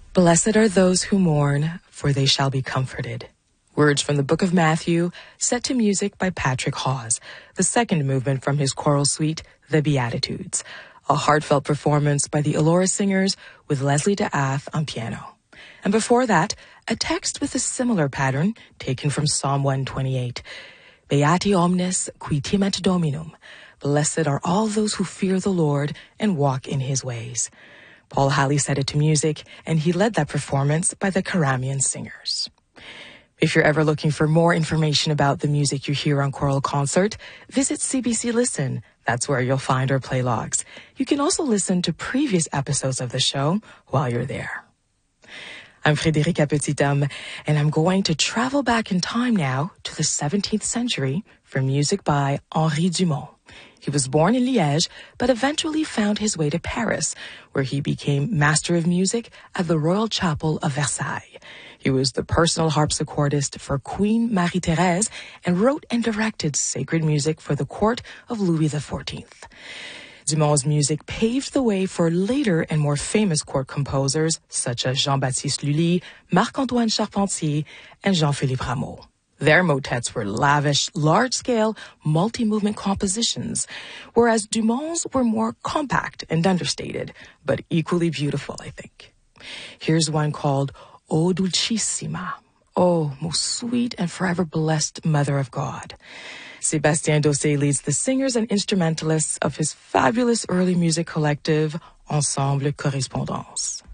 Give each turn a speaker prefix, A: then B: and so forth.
A: Blessed are those who mourn, for they shall be comforted. Words from the Book of Matthew, set to music by Patrick Hawes, the second movement from his choral suite, The Beatitudes, a heartfelt performance by the Elora Singers with Leslie DeAth on piano. And before that, a text with a similar pattern taken from Psalm 128. Beati omnes qui timent Dominum. Blessed are all those who fear the Lord and walk in his ways. Paul Halley set it to music, and he led that performance by the Karamian Singers. If you're ever looking for more information about the music you hear on Choral Concert, visit CBC Listen. That's where you'll find our play logs. You can also listen to previous episodes of the show while you're there. I'm Frédérica Petithomme, and I'm going to travel back in time now to the 17th century for music by Henri Dumont. He was born in Liège, but eventually found his way to Paris, where he became Master of Music at the Royal Chapel of Versailles. He was the personal harpsichordist for Queen Marie-Thérèse and wrote and directed sacred music for the court of Louis XIV. Dumont's music paved the way for later and more famous court composers such as Jean-Baptiste Lully, Marc-Antoine Charpentier, and Jean-Philippe Rameau. Their motets were lavish, large-scale, multi-movement compositions, whereas Dumont's were more compact and understated, but equally beautiful, I think. Here's one called O Dulcissima. Oh, most sweet and forever blessed Mother of God. Sébastien Dossé leads the singers and instrumentalists of his fabulous early music collective, Ensemble Correspondance.